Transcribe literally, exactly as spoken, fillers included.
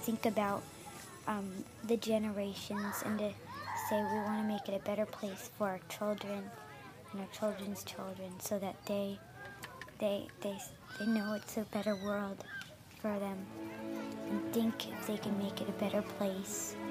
think about um, the generations and to say we want to make it a better place for our children and our children's children, so that they they they they know it's a better world for them and think if they can make it a better place.